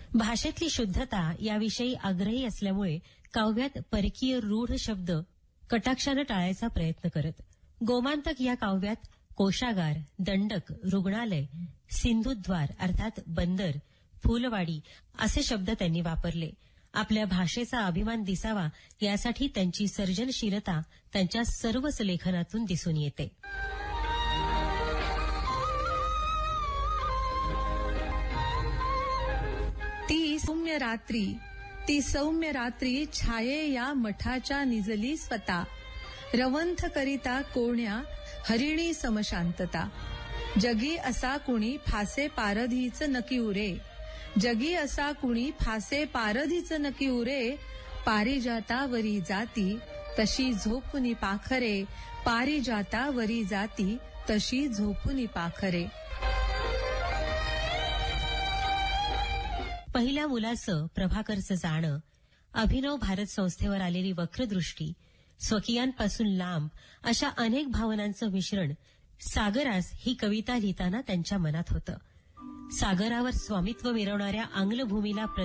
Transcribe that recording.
भाषेतली शुद्धता याविषयी आग्रही असल्यामुळे काव्यात परकीय रूढ शब्द कटाक्षानं टाळायचा प्रयत्न करत गोमांतक या काव्यात कोशागार, दंडक, रुग्णालय, सिंधुद्वार अर्थात बंदर, फुलवाडी असे शब्द त्यांनी वापरले. आपल्या भाषेचा अभिमान दिसावा यासाठी त्यांची सर्जनशीलता त्यांच्या सर्वच लेखनातून दिसून येते. ती सौम्य रात्री छाये या मठाच्या निजली स्वता. रवंथ करिता कोण्या हरिणी समशांतता. जगी असा कुणी फासे पारधीच नकी उरे. जगी असा कुणी फासे पारधीच नकी उरे. पारिजातावरी जाती तशी झोपुनी पाखरे. पारिजातावरी जाती तशी झोपुनी पाखरे. पहिल्या मुलाचं प्रभाकरचं जाणं, अभिनव भारत संस्थेवर आलेली वक्रदृष्टी, स्वकीयांपासून लांब अशा अनेक भावनांचं मिश्रण सागरास ही कविता लिहिताना त्यांच्या मनात होतं. सागरावर स्वामित्व मिरवणाऱ्या आंग्लभूमीला